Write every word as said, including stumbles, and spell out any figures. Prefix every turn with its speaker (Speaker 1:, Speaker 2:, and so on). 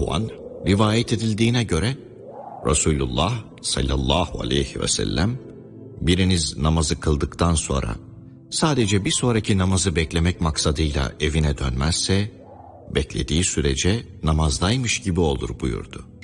Speaker 1: radıyallahu anh rivayet edildiğine göre Resulullah sallallahu aleyhi ve sellem biriniz namazı kıldıktan sonra sadece bir sonraki namazı beklemek maksadıyla evine dönmezse beklediği sürece namazdaymış gibi olur buyurdu.